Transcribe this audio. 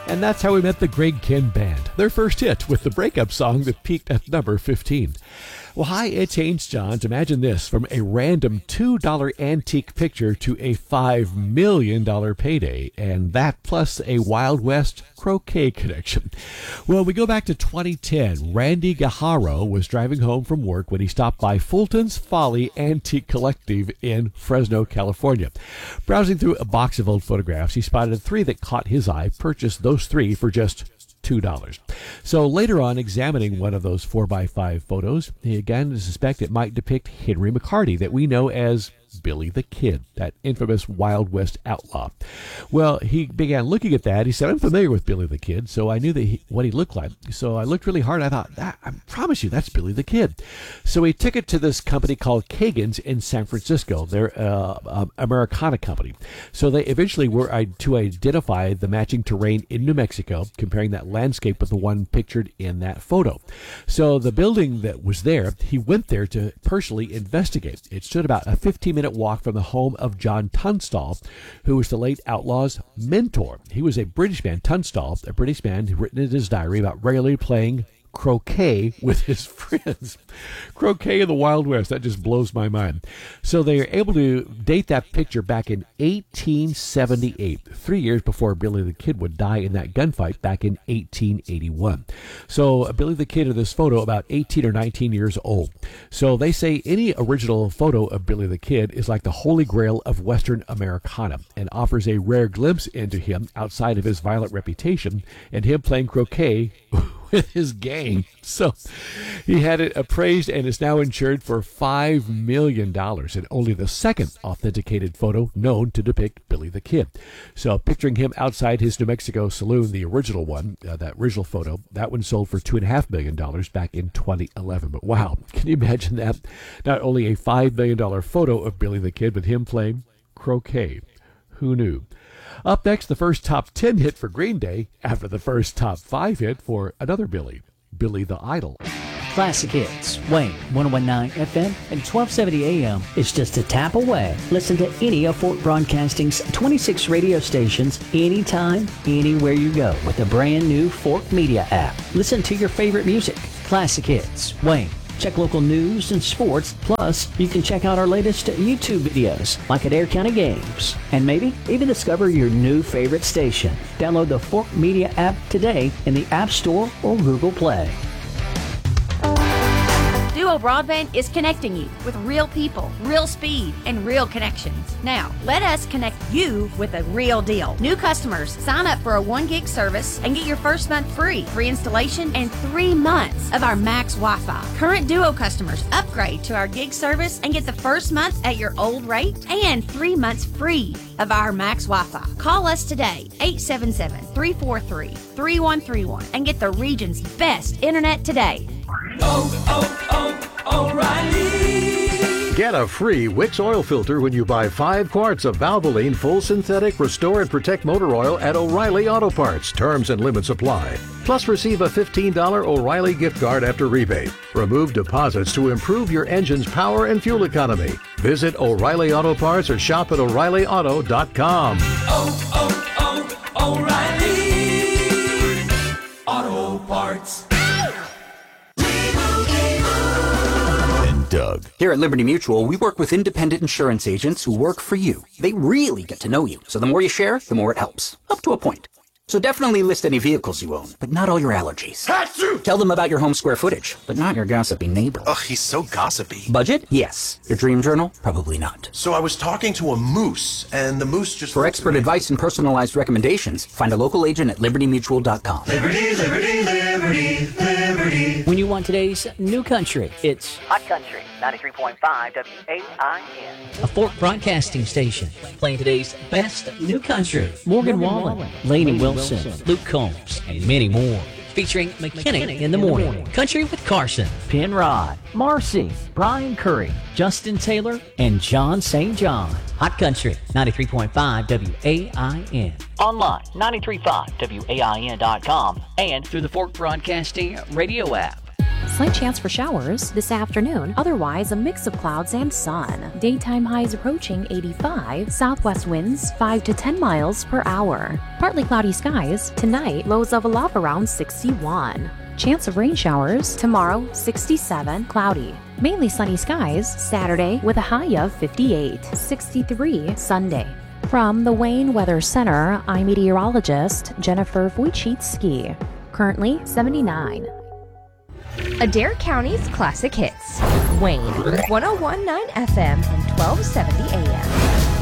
And that's how we met the Greg Kihn Band, their first hit with the breakup song that peaked at number 15. Well, hi, it's Haynes Johns. Imagine this, from a random $2 antique picture to a $5 million payday, and that plus a Wild West croquet connection. Well, we go back to 2010. Randy Guijarro was driving home from work when he stopped by Fulton's Folly Antique Collective in Fresno, California. Browsing through a box of old photographs, he spotted 3 that caught his eye, purchased those 3 for just $2. So later on, examining one of those 4x5 photos, he began to suspect it might depict Henry McCarty, that we know as Billy the Kid, that infamous Wild West outlaw. Well, he began looking at that. He said, I'm familiar with Billy the Kid, so I knew that what he looked like. So I looked really hard. I thought, I promise you, that's Billy the Kid. So he took it to this company called Kagan's in San Francisco. They're an Americana company. So they eventually were to identify the matching terrain in New Mexico, comparing that landscape with the one pictured in that photo. So the building that was there, he went there to personally investigate. It stood about a 15-minute walk from the home of John Tunstall, who was the late outlaw's mentor. He was a British man, Tunstall, a British man who written in his diary about regularly playing croquet with his friends. Croquet in the Wild West, that just blows my mind. So they are able to date that picture back in 1878, 3 years before Billy the Kid would die in that gunfight back in 1881. So Billy the Kid in this photo about 18 or 19 years old. So they say any original photo of Billy the Kid is like the holy grail of Western Americana and offers a rare glimpse into him outside of his violent reputation and him playing croquet with his gang. So he had it appraised and is now insured for $5 million, and only the second authenticated photo known to depict Billy the Kid. So picturing him outside his New Mexico saloon, the original one, that original photo, that one sold for $2.5 million back in 2011. But wow, can you imagine that? Not only a $5 million photo of Billy the Kid, but him playing croquet. Who knew? Up next, the first top 10 hit for Green Day after the first top 5 hit for another Billy, Billy the Idol. Classic hits, Wayne, 101.9 FM and 1270 AM is just a tap away. Listen to any of Fort Broadcasting's 26 radio stations anytime, anywhere you go with the brand new Fort Media app. Listen to your favorite music. Classic hits, Wayne. Check local news and sports. Plus, you can check out our latest YouTube videos, like Adair County Games. And maybe even discover your new favorite station. Download the Fork Media app today in the App Store or Google Play. Duo Broadband is connecting you with real people, real speed, and real connections. Now, let us connect you with a real deal. New customers, sign up for a 1 gig service and get your first month free installation, and 3 months of our Max Wi-Fi. Current Duo customers, upgrade to our gig service and get the first month at your old rate and 3 months free of our Max Wi-Fi. Call us today, 877-343-3131, and get the region's best internet today. O'Reilly. Get a free Wix oil filter when you buy 5 quarts of Valvoline Full Synthetic Restore and Protect Motor Oil at O'Reilly Auto Parts. Terms and limits apply. Plus, receive a $15 O'Reilly gift card after rebate. Remove deposits to improve your engine's power and fuel economy. Visit O'Reilly Auto Parts or shop at O'ReillyAuto.com. O'Reilly Auto Parts. Doug. Here at Liberty Mutual, we work with independent insurance agents who work for you. They really get to know you, so the more you share, the more it helps. Up to a point. So definitely list any vehicles you own, but not all your allergies. Tell them about your home square footage, but not your gossipy neighbor. Ugh, he's so gossipy. Budget? Yes. Your dream journal? Probably not. So I was talking to a moose, and the moose just... For expert advice and personalized recommendations, find a local agent at libertymutual.com. Liberty, liberty, liberty, liberty. When you want today's new country, it's Hot Country, 93.5 WAIN. a Fort Broadcasting station, playing today's best new country. Morgan Wallen, Lainey Wilson, Luke Combs, and many more. Featuring McKinnon in the morning, Country with Carson, Penrod, Marcy, Brian Curry, Justin Taylor, and John St. John. Hot Country, 93.5 WAIN. Online, 93.5 WAIN.com, and through the Fort Broadcasting radio app. Slight chance for showers this afternoon, otherwise a mix of clouds and sun. Daytime highs approaching 85, southwest winds 5 to 10 miles per hour. Partly cloudy skies, tonight lows level off around 61. Chance of rain showers tomorrow, 67, cloudy. Mainly sunny skies Saturday with a high of 58, 63 Sunday. From the Wayne Weather Center, I'm meteorologist Jennifer Wojcicki. Currently 79. Adair County's classic hits. Wayne, 101.9 FM and 1270 AM.